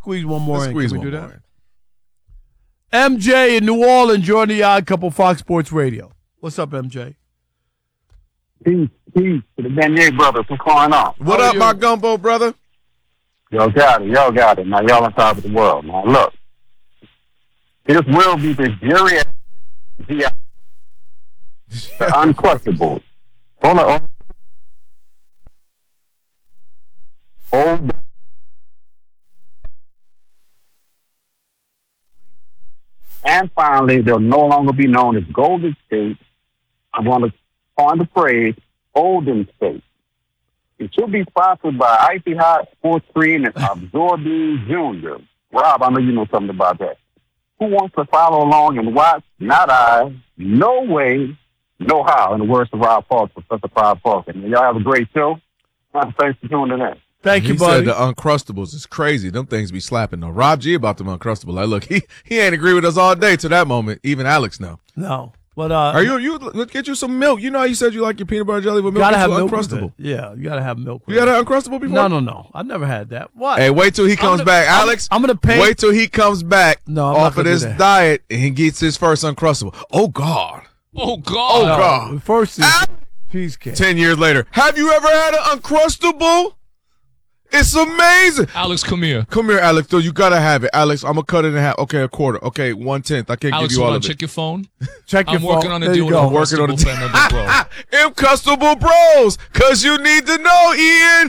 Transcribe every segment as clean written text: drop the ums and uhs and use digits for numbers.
squeeze one more Let's in. squeeze Can we one do more that? in. MJ in New Orleans, join the Odd Couple Fox Sports Radio. What's up, MJ? Peace to the Beignet brothers. What's going on? What up, my gumbo brother? Y'all got it. Now y'all on top of the world. Now look, this will be the the uncrustables. Hold on. And finally, they'll no longer be known as Golden State. I'm going to coin the phrase Golden State. It should be sponsored by Icy Hot Sports Cream and Absorbing Junior. Rob, I know you know something about that. Who wants to follow along and watch? Not I. No way, no how, in the words of Rob Falk, Professor Rob Falk. And y'all have a great show. Thanks for tuning in. Thank you, He buddy. said the Uncrustables is crazy. Them things be slapping though. Rob G about them Uncrustables. Like, look, he ain't agree with us all day to that moment. Even Alex now. No. But Are you let's get you some milk. You know how you said you like your peanut butter jelly with milk. gotta have milk. Uncrustable. With it. Yeah, you gotta have milk. You got an Uncrustable before? No. I've never had that. What? Hey, wait till he comes back, Alex. I'm gonna pay. Wait till he comes back off of do this that. diet and he gets his first Uncrustable. Oh God. Oh, God. Oh, God. No, first is cheesecake. 10 years later. Have you ever had an Uncrustable? It's amazing. Alex, come here. Come here, Alex. Though you gotta have it, Alex. I'm gonna cut it in half. Okay, a quarter. Okay, 1/10. I can't Alex, give you all of it. check your phone. Check your I'm phone. working on a There deal you with go. a Working on a Uncrustable for another bro. Uncrustable Bros, cause you need to know, Ian.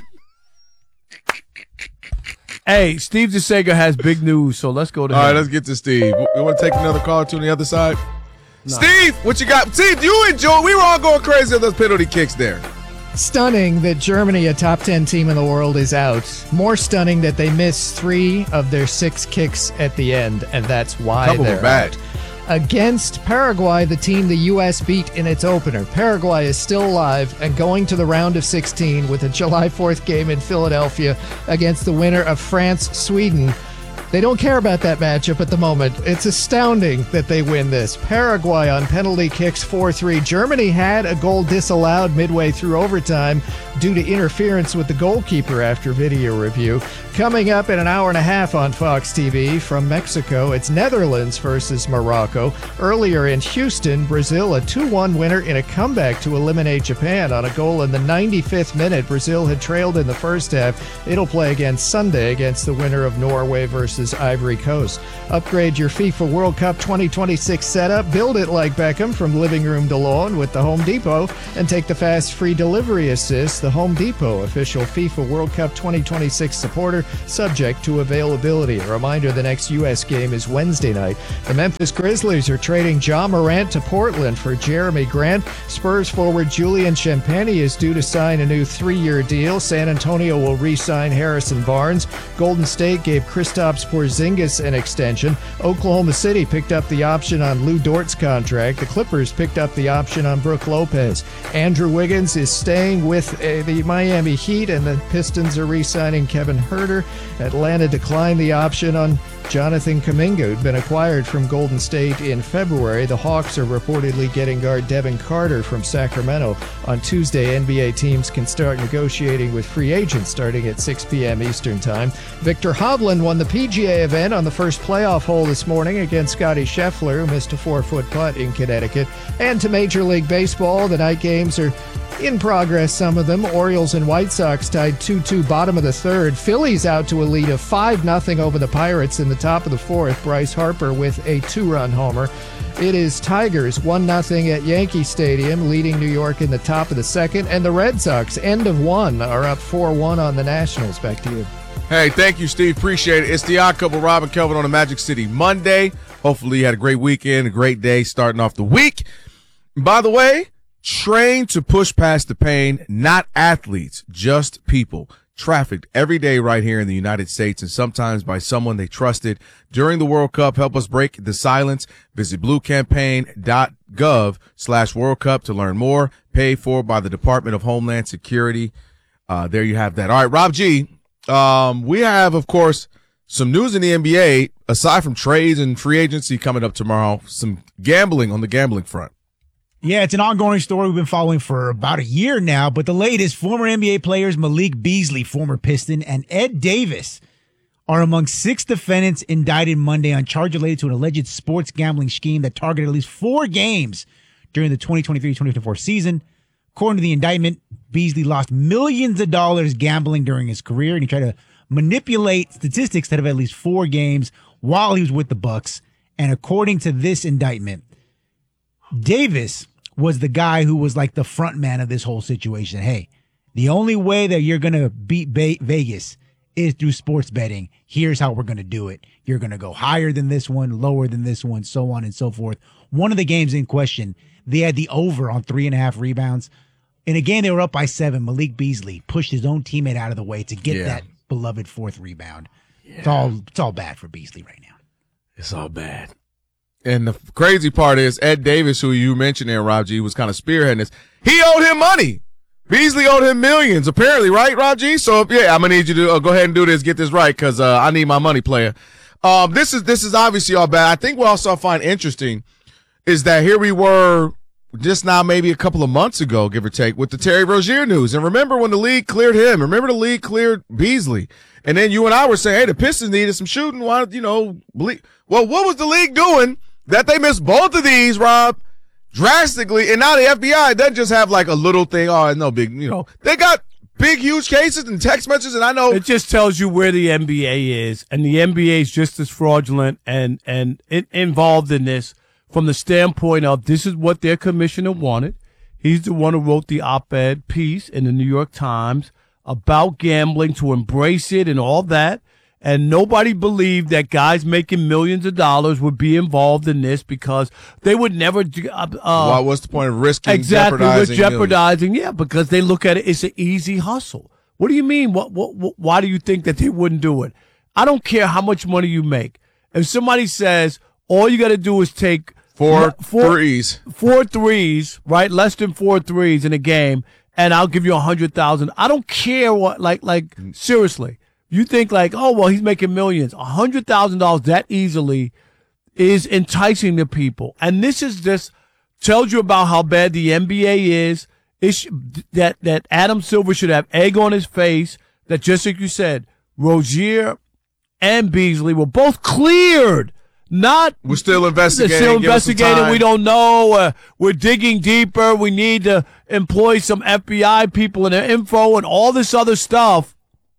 Hey, Steve DeSega has big news, so let's go to All him. right, let's get to Steve. We want to take another call to the other side. No. Steve, what you got? Steve, you enjoy. We were all going crazy at those penalty kicks there. Stunning that Germany, a top 10 team in the world, is out. More stunning that they missed 3 of their 6 kicks at the end, and that's why Couple they're were bad. out. Against Paraguay, the team the U.S. beat in its opener. Paraguay is still alive and going to the round of 16 with a July 4th game in Philadelphia against the winner of France-Sweden. They don't care about that matchup at the moment. It's astounding that they win this. Paraguay on penalty kicks 4-3. Germany had a goal disallowed midway through overtime due to interference with the goalkeeper after video review. Coming up in an hour and a half on Fox TV from Mexico, it's Netherlands versus Morocco. Earlier in Houston, Brazil, a 2-1 winner in a comeback to eliminate Japan on a goal in the 95th minute. Brazil had trailed in the first half. It'll play again Sunday against the winner of Norway versus Ivory Coast. Upgrade your FIFA World Cup 2026 setup. Build it like Beckham from living room to lawn with the Home Depot and take the fast free delivery assist. The Home Depot, official FIFA World Cup 2026 supporter, subject to availability. A reminder, the next U.S. game is Wednesday night. The Memphis Grizzlies are trading Ja Morant to Portland for Jeremy Grant. Spurs forward Julian Champagnie is due to sign a new 3-year deal. San Antonio will re-sign Harrison Barnes. Golden State gave Kristaps Porzingis an extension. Oklahoma City picked up the option on Lou Dort's contract. The Clippers picked up the option on Brook Lopez. Andrew Wiggins is staying with the Miami Heat, and the Pistons are re-signing Kevin Huerter. Atlanta declined the option on Jonathan Kuminga, who'd been acquired from Golden State in February. The Hawks are reportedly getting guard Devin Carter from Sacramento. On Tuesday, NBA teams can start negotiating with free agents starting at 6 p.m. Eastern Time. Victor Hovland won the PGA event on the first playoff hole this morning against Scotty Scheffler, who missed a 4-foot putt in Connecticut. And to Major League Baseball, the night games are in progress, some of them. Orioles and White Sox tied 2-2 bottom of the third. Phillies out to a lead of 5-0 over the Pirates in the top of the fourth. Bryce Harper with a 2-run homer. It is Tigers 1-0 at Yankee Stadium, leading New York in the top of the second. And the Red Sox, end of one, are up 4-1 on the Nationals. Back to you. Hey, thank you, Steve. Appreciate it. It's the Odd Couple, Rob and Kelvin on a Magic City Monday. Hopefully you had a great weekend, a great day starting off the week. By the way, train to push past the pain, not athletes, just people. Trafficked every day right here in the United States, and sometimes by someone they trusted during the World Cup. Help us break the silence. Visit bluecampaign.gov/World Cup to learn more. Paid for by the Department of Homeland Security. There you have that. All right, Rob G. We have, of course, some news in the NBA, aside from trades and free agency coming up tomorrow, some gambling on the gambling front. Yeah, it's an ongoing story we've been following for about a year now, but the latest, former NBA players Malik Beasley, former Piston, and Ed Davis are among 6 defendants indicted Monday on charges related to an alleged sports gambling scheme that targeted at least 4 games during the 2023-2024 season. According to the indictment, Beasley lost millions of dollars gambling during his career, and he tried to manipulate statistics that have at least 4 games while he was with the Bucks. And according to this indictment, Davis was the guy who was like the front man of this whole situation. Hey, the only way that you're going to beat Vegas is through sports betting. Here's how we're going to do it. You're going to go higher than this one, lower than this one, so on and so forth. One of the games in question, they had the over on 3.5 rebounds. In a game they were up by 7, Malik Beasley pushed his own teammate out of the way to get that beloved 4th rebound. Yeah. It's all bad for Beasley right now. It's all bad. And the crazy part is Ed Davis, who you mentioned there, Rob G, was kind of spearheading this. He owed him money. Beasley owed him millions, apparently, right, Rob G? So, I'm going to need you to go ahead and do this, get this right, because I need my money, player. This is obviously all bad. I think what also I find interesting is that here we were just now maybe a couple of months ago, give or take, with the Terry Rozier news. And remember when the league cleared him. Remember the league cleared Beasley. And then you and I were saying, hey, the Pistons needed some shooting. Why, well, what was the league doing that they missed both of these, Rob, drastically? And now the FBI doesn't just have like a little thing. Oh, no big, they got big, huge cases and text messages. And I know it just tells you where the NBA is. And the NBA is just as fraudulent and involved in this from the standpoint of this is what their commissioner wanted. He's the one who wrote the op-ed piece in the New York Times about gambling, to embrace it and all that. And nobody believed that guys making millions of dollars would be involved in this because they would never. What's the point of risking? Exactly, jeopardizing. Yeah, because they look at it. It's an easy hustle. What do you mean? Why do you think that they wouldn't do it? I don't care how much money you make. If somebody says all you got to do is take four threes, right? Less than 4 threes in a game, and I'll give you 100,000. I don't care what. Like seriously. You think like, oh, well, he's making millions. $100,000 that easily is enticing to people. And this is just tells you about how bad the NBA is. That Adam Silver should have egg on his face. That just like you said, Rozier and Beasley were both cleared. We're still investigating. We don't know. We're digging deeper. We need to employ some FBI people and their info and all this other stuff.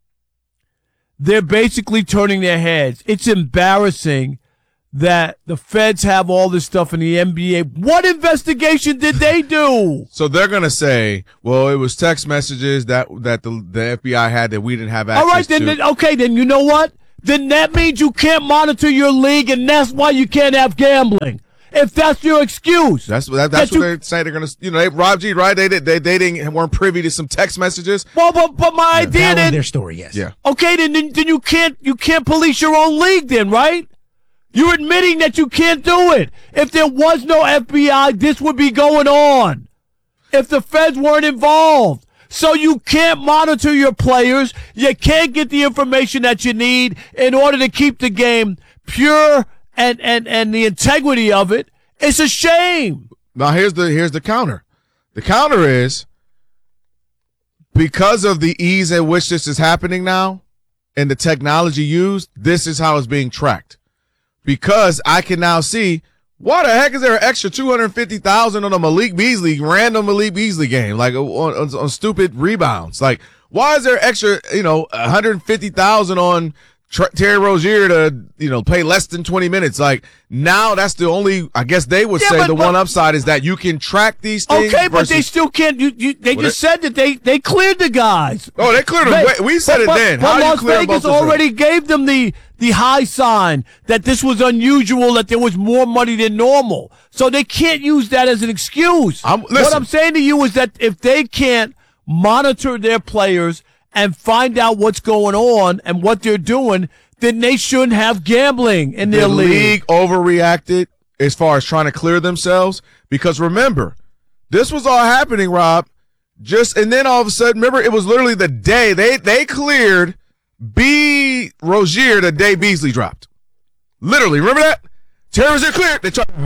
They're basically turning their heads. It's embarrassing that the feds have all this stuff in the NBA. What investigation did they do? So they're going to say, well, it was text messages that the FBI had that we didn't have access to. All right, then you know what? Then that means you can't monitor your league, and that's why you can't have gambling. If that's your excuse, that's what they say. They're gonna, Rob G, right? They weren't privy to some text messages. Well, but my idea then their story, yes. Yeah. Okay, then you can't police your own league, then, right? You're admitting that you can't do it. If there was no FBI, this would be going on. If the feds weren't involved. So you can't monitor your players. You can't get the information that you need in order to keep the game pure and the integrity of it. It's a shame. Now here's the counter. The counter is because of the ease at which this is happening now and the technology used, this is how it's being tracked. Because I can now see, why the heck is there an extra $250,000 on a random Malik Beasley game, like on stupid rebounds? Like, why is there extra, $150,000 on Terry Rozier to, play less than 20 minutes? Like, now that's the only, I guess they would say one upside is that you can track these things. Okay, but they still can't. They just said that they cleared the guys. Oh, they cleared them. We said it then. But Las Vegas already gave them the high sign that this was unusual, that there was more money than normal. So they can't use that as an excuse. What I'm saying to you is that if they can't monitor their players and find out what's going on and what they're doing, then they shouldn't have gambling in their league. The league overreacted as far as trying to clear themselves because remember, this was all happening, Rob, and then all of a sudden, remember, it was literally the day they cleared Rozier the day Beasley dropped. Literally, remember that? Terry Rozier cleared. They tried.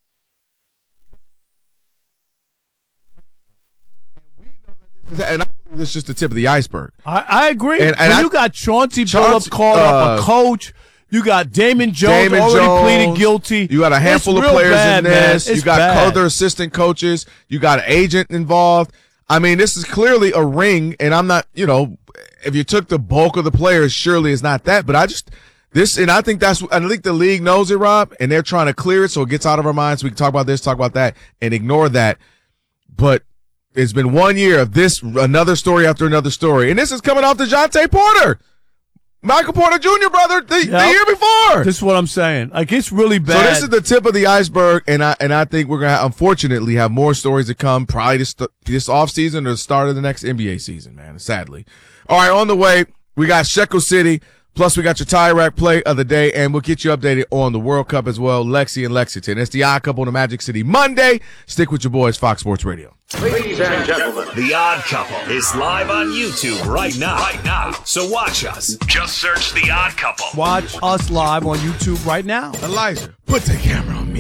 And This is just the tip of the iceberg. I agree. And when you got Chauncey Billups called up a coach, you got Damon Jones already pleaded guilty. You got a handful of players in this. You got other assistant coaches. You got an agent involved. I mean, this is clearly a ring, and I'm not, if you took the bulk of the players, surely it's not that. But I think the league knows it, Rob, and they're trying to clear it so it gets out of our minds. We can talk about this, talk about that, and ignore that. But it's been 1 year of this, another story after another story. And this is coming off DeJounte Porter. Michael Porter Jr., brother, the year before. This is what I'm saying. Like, it's really bad. So this is the tip of the iceberg, and I think we're going to, unfortunately, have more stories to come probably this offseason or the start of the next NBA season, man, sadly. All right, on the way, we got Shekel City, plus we got your tie rack play of the day, and we'll get you updated on the World Cup as well, Lexi and Lexington. It's the Odd Couple on the Magic City Monday. Stick with your boys, Fox Sports Radio. Ladies and gentlemen, The Odd Couple is live on YouTube right now. So watch us. Just search The Odd Couple. Watch us live on YouTube right now. Elijah, put the camera on me.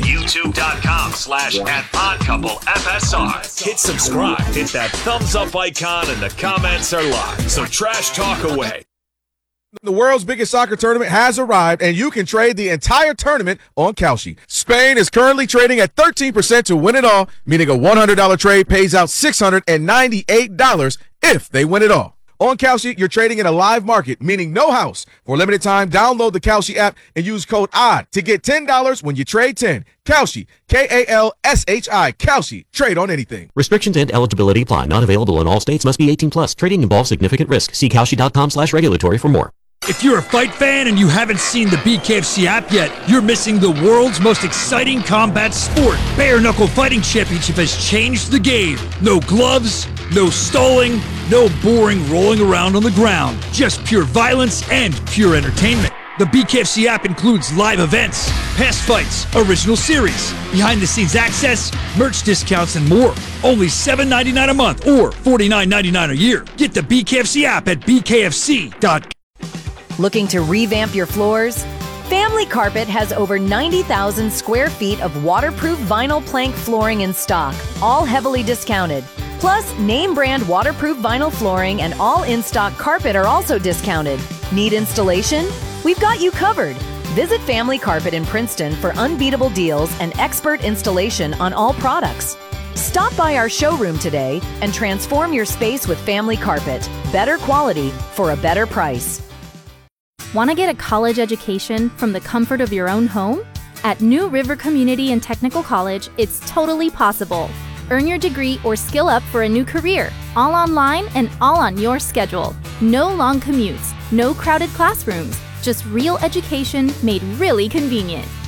YouTube.com/@oddcouplefsr. Hit subscribe, hit that thumbs up icon, and the comments are live. So trash talk away. The world's biggest soccer tournament has arrived, and you can trade the entire tournament on Kalshi. Spain is currently trading at 13% to win it all, meaning a $100 trade pays out $698 if they win it all. On Kalshi, you're trading in a live market, meaning no house. For a limited time, download the Kalshi app and use code ODD to get $10 when you trade 10. Kalshi, Kalshi, Kalshi. Trade on anything. Restrictions and eligibility apply. Not available in all states. Must be 18 plus. Trading involves significant risk. See Kalshi.com/regulatory for more. If you're a fight fan and you haven't seen the BKFC app yet, you're missing the world's most exciting combat sport. Bare Knuckle Fighting Championship has changed the game. No gloves, no stalling, no boring rolling around on the ground. Just pure violence and pure entertainment. The BKFC app includes live events, past fights, original series, behind-the-scenes access, merch discounts, and more. Only $7.99 a month or $49.99 a year. Get the BKFC app at bkfc.com. Looking to revamp your floors? Family Carpet has over 90,000 square feet of waterproof vinyl plank flooring in stock, all heavily discounted. Plus, name brand waterproof vinyl flooring and all in-stock carpet are also discounted. Need installation? We've got you covered. Visit Family Carpet in Princeton for unbeatable deals and expert installation on all products. Stop by our showroom today and transform your space with Family Carpet. Better quality for a better price. Want to get a college education from the comfort of your own home? At New River Community and Technical College, it's totally possible. Earn your degree or skill up for a new career, all online and all on your schedule. No long commutes, no crowded classrooms, just real education made really convenient.